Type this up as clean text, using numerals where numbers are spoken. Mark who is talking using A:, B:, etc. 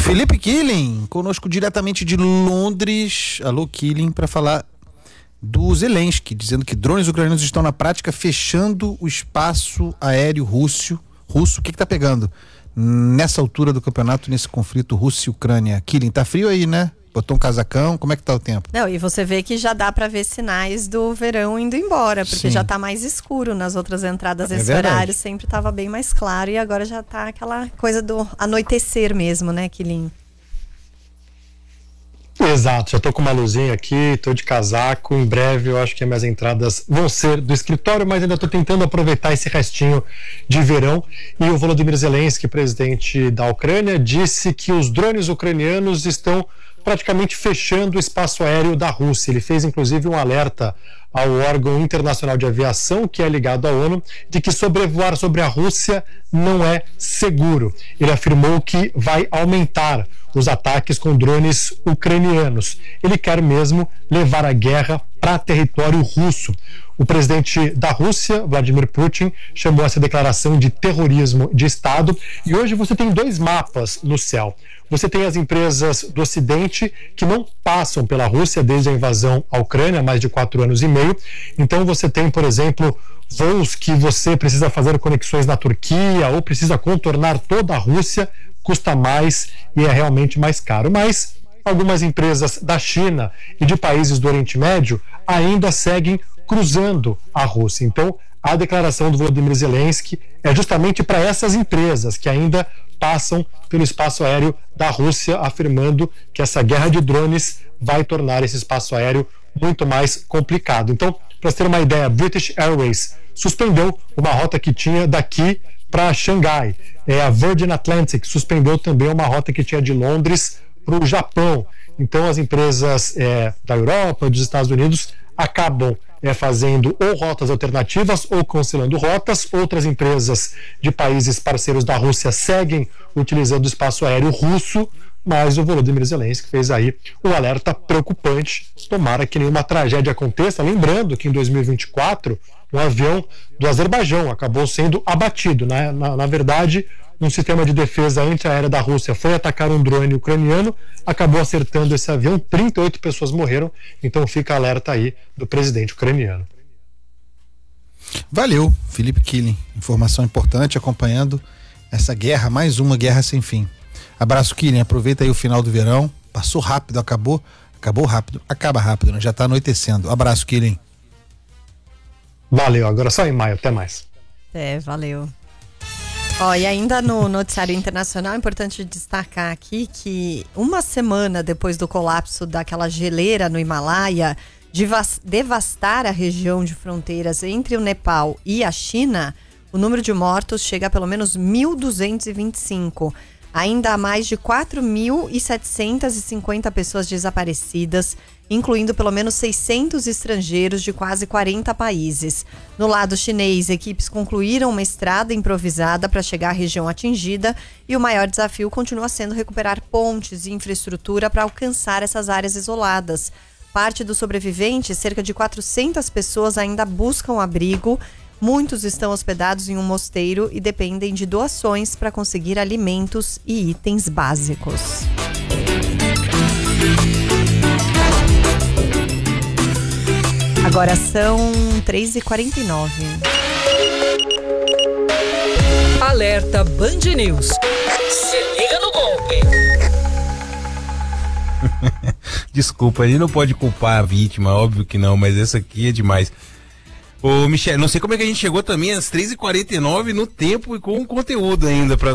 A: Felipe Killing, conosco diretamente de Londres. Alô, Killing, para falar do Zelensky, dizendo que drones ucranianos estão na prática fechando o espaço aéreo russo. O que tá pegando nessa altura do campeonato, nesse conflito Rússia e Ucrânia? Killing, tá frio aí, né? Botou um casacão, como é que tá o tempo?
B: Não, e você vê que já dá para ver sinais do verão indo embora, porque já tá mais escuro nas outras entradas. Esse horário sempre tava bem mais claro e agora já tá aquela coisa do anoitecer mesmo, né, Killing?
C: Exato, já tô com uma luzinha aqui, tô de casaco, em breve eu acho que as minhas entradas vão ser do escritório, mas ainda tô tentando aproveitar esse restinho de verão. E o Volodymyr Zelensky, presidente da Ucrânia, disse que os drones ucranianos estão praticamente fechando o espaço aéreo da Rússia. Ele fez inclusive um alerta ao órgão internacional de aviação, que é ligado à ONU, de que sobrevoar sobre a Rússia não é seguro. Ele afirmou que vai aumentar os ataques com drones ucranianos. Ele quer mesmo levar a guerra para território russo. O presidente da Rússia, Vladimir Putin, chamou essa declaração de terrorismo de Estado. E hoje você tem dois mapas no céu. Você tem as empresas do Ocidente que não passam pela Rússia desde a invasão à Ucrânia, há mais de 4 anos e meio. Então você tem, por exemplo, voos que você precisa fazer conexões na Turquia ou precisa contornar toda a Rússia, custa mais e é realmente mais caro. Mas algumas empresas da China e de países do Oriente Médio ainda seguem cruzando a Rússia. Então, a declaração do Volodymyr Zelensky é justamente para essas empresas que ainda passam pelo espaço aéreo da Rússia, afirmando que essa guerra de drones vai tornar esse espaço aéreo muito mais complicado. Então, para você ter uma ideia, British Airways suspendeu uma rota que tinha daqui para Xangai. A Virgin Atlantic suspendeu também uma rota que tinha de Londres para o Japão. Então, as empresas da Europa, dos Estados Unidos, acabam fazendo ou rotas alternativas ou cancelando rotas. Outras empresas de países parceiros da Rússia seguem utilizando o espaço aéreo russo, mas o Volodymyr Zelensky fez aí um alerta preocupante. Tomara que nenhuma tragédia aconteça. Lembrando que em 2024 um avião do Azerbaijão acabou sendo abatido. Na verdade, um sistema de defesa antiaérea da Rússia foi atacar um drone ucraniano, acabou acertando esse avião, 38 pessoas morreram, então fica alerta aí do presidente ucraniano.
A: Valeu, Felipe Killing, informação importante, acompanhando essa guerra, mais uma guerra sem fim. Abraço, Killing, aproveita aí o final do verão, passou rápido, acabou rápido, acaba rápido, né? Já tá anoitecendo. Abraço, Killing.
C: Valeu, agora só em maio, até mais.
B: Valeu. E ainda no noticiário internacional, é importante destacar aqui que uma semana depois do colapso daquela geleira no Himalaia, devastar a região de fronteiras entre o Nepal e a China, o número de mortos chega a pelo menos 1.225. Ainda há mais de 4.750 pessoas desaparecidas, incluindo pelo menos 600 estrangeiros de quase 40 países. No lado chinês, equipes concluíram uma estrada improvisada para chegar à região atingida e o maior desafio continua sendo recuperar pontes e infraestrutura para alcançar essas áreas isoladas. Parte dos sobreviventes, cerca de 400 pessoas, ainda buscam abrigo. Muitos estão hospedados em um mosteiro e dependem de doações para conseguir alimentos e itens básicos. Agora são 3h49.
D: Alerta Band News. Se liga no golpe.
E: Desculpa, a gente não pode culpar a vítima, óbvio que não, mas essa aqui é demais. Ô, Michel, não sei como é que a gente chegou também às 3h49 no tempo e com o conteúdo ainda pra